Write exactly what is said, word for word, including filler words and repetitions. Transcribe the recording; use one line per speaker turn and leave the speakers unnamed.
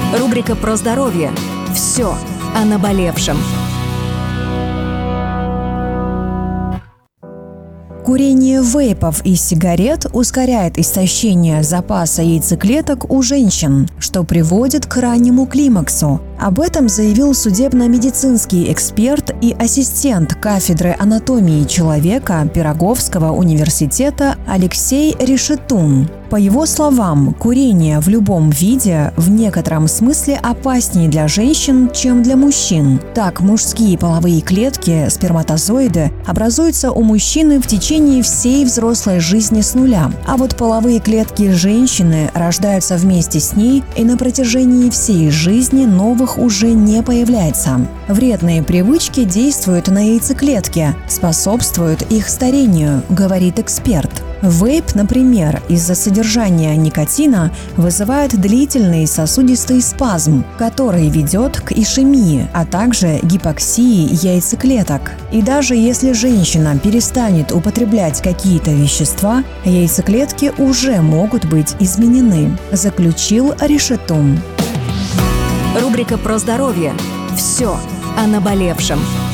Рубрика про здоровье. Все о наболевшем.
Курение вейпов и сигарет ускоряет истощение запаса яйцеклеток у женщин, что приводит к раннему климаксу. Об этом заявил судебно-медицинский эксперт и ассистент кафедры анатомии человека Пироговского университета Алексей Решетун. По его словам, курение в любом виде в некотором смысле опаснее для женщин, чем для мужчин. Так, мужские половые клетки, сперматозоиды, образуются у мужчины в течение всей взрослой жизни с нуля, а вот половые клетки женщины рождаются вместе с ней и на протяжении всей жизни новых уже не появляется. Вредные привычки действуют на яйцеклетки, способствуют их старению, говорит эксперт. Вейп, например, из-за содержания никотина вызывает длительный сосудистый спазм, который ведет к ишемии, а также гипоксии яйцеклеток. И даже если женщина перестанет употреблять какие-то вещества, яйцеклетки уже могут быть изменены, заключил Решетун.
Рубрика про здоровье. Все о наболевшем.